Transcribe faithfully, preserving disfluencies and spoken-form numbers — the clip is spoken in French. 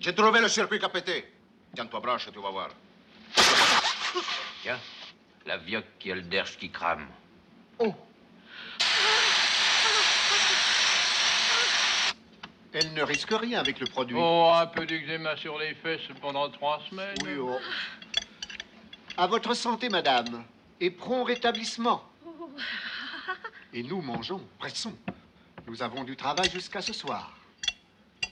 J'ai trouvé le circuit qui a pété. Tiens-toi branche et tu vas voir. Tiens, la vioque qui a le derche qui crame. Oh. Elle ne risque rien avec le produit. Oh, un peu d'eczéma sur les fesses pendant trois semaines. Oui, oh. À votre santé, madame. Et prompt rétablissement. Et nous mangeons, pressons. Nous avons du travail jusqu'à ce soir.